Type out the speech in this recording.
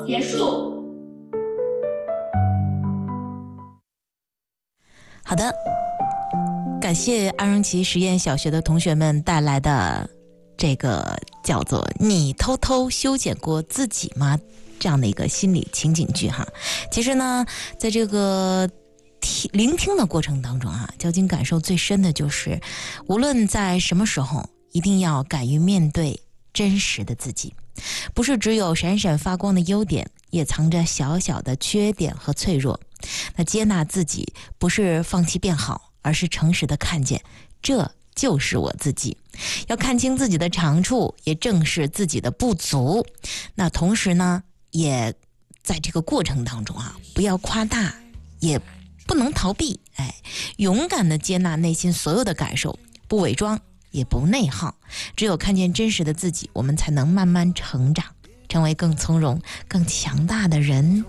结束。 好的，感谢安荣旗实验小学的同学们带来的这个叫做你偷偷修剪过自己吗这样的一个心理情景剧哈。其实呢，在这个聆听的过程当中啊，交警感受最深的就是无论在什么时候一定要敢于面对真实的自己，不是只有闪闪发光的优点，也藏着小小的缺点和脆弱。那接纳自己不是放弃变好，而是诚实的看见这就是我自己，要看清自己的长处，也正视自己的不足。那同时呢，也在这个过程当中啊，不要夸大，也不能逃避，勇敢的接纳内心所有的感受，不伪装，也不内耗。只有看见真实的自己，我们才能慢慢成长，成为更从容、更强大的人。